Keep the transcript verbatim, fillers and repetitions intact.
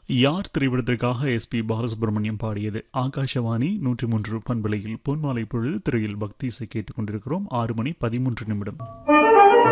யார் திரைப்படத்திற்காக S B Balasubramaniam பாடியது. ஆகாஷவாணி நூற்றி மூன்று பண்பலையில் பொன்மாலை பொழுது திரையில் பக்தி இசை கேட்டுக் கொண்டிருக்கிறோம். ஆறு மணி பதிமூன்று நிமிடம்.